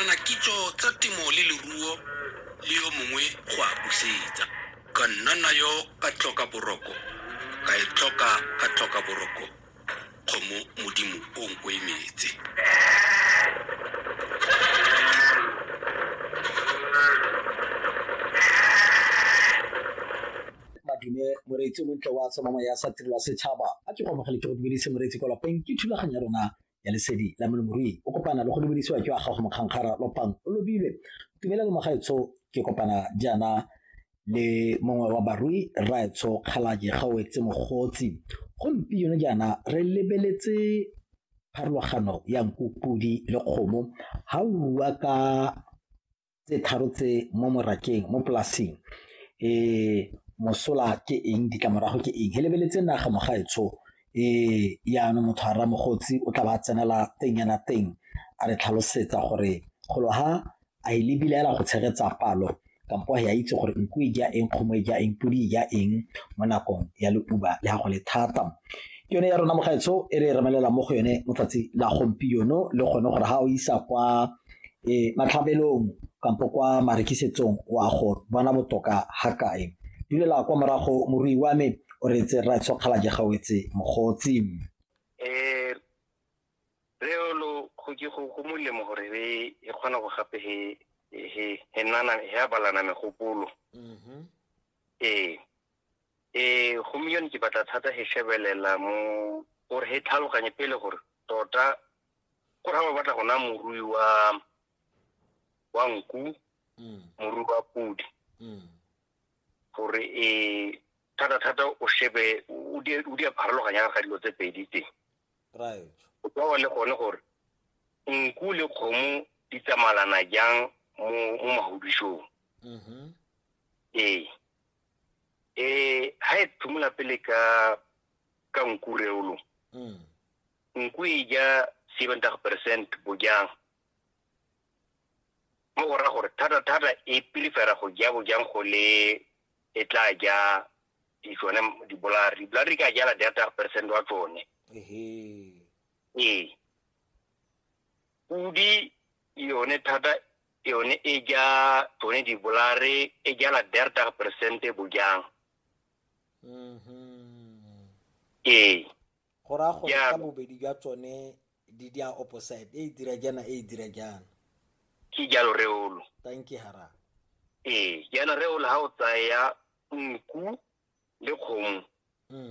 arolelana kitso tsa temo le leruo le yo mongwe go a busetsa ka nna yo ka tloka boroko ka e tloka ka tloka boroko kgomo modimo o nko emetse madume moreetsi montle wa tsomamo ya sa tirelo setšhaba a ke go amogele ke go dumedise moreetsi ko lapeng ke thulaganya rona ya lesedi la molemirui o kopana le go dumedisiwa ke wa gago mokgankgara lopang o lobile tumela le magaetsho ke kopana jaana le mongwe wa barui Raetsho Kgalajie Gawetse Mogotsi gompieno jaana re lebeletse pharologano ya nkupudi le kgomo ha o bua ka tse tharo tse mo morakeng mo polasing mosola ke eng ditlamorago ke eng he lebeletse naga mogaetsho yaano motho a Ramogotsi o tla ba tsenela tenyana teng a re tlhalosetsa gore kgolo ha a e lebile ela go tshegetsa palo kampo ya itse gore nku e ja eng kgomo e ja eng pudi e ja eng mo nakong ya leuba le ha go le thata ke yone ya rona mogaetsho e re remelela mo go yone motsatsi la gompieno le gone gore ha o isa kwa matlhabelong kampo kwa marekisetsong wa go bona botoka ha kae dulela kwa morago morui wa me o reetse Raetsho Kgalajie Gawetse Mogotsi reolo go molemo gore e kgona go gape he nana ya balana megopolo gompieno ke batla thata he shebelela mo gore he tlhaloganye pele gore tota gore ha ba batla gona morui wa nku morui wa pudi gore thata o shebe o di a pharologanya ga dilo tse pedi teng right o twa le gone gore nku le kgomo di tsamalana jang mo mahudishong ha e thumula pele ka nku reolo nku e ja 70% bojang mo go ra gore thata e pilifera go ja bojang go le e tla ja di bolari ka jala 30% wa tsone pudi yone thata yone e ja tsone di bolari e jala 30% bojang go ra go ka bobedi jwa tsone di dia opposite e dira jana ke jalo reolo thank you hara jana reolo ha o tsaya nku le kgomo